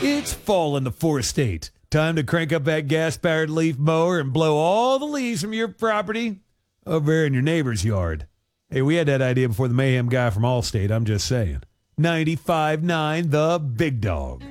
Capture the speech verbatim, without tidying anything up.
It's fall in the four-state. Time to crank up that gas-powered leaf mower and blow all the leaves from your property over there in your neighbor's yard. Hey, we had that idea before the Mayhem guy from Allstate, I'm just saying. ninety-five point nine The Big Dog.